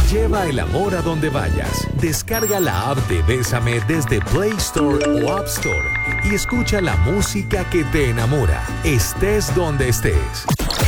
Lleva el amor a donde vayas. Descarga la app de Bésame desde Play Store o App Store y escucha la música que te enamora, estés donde estés.